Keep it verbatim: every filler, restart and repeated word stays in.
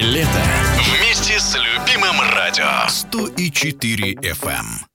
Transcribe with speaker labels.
Speaker 1: Хорошее лето вместе с любимым радио. сто и четыре эф эм.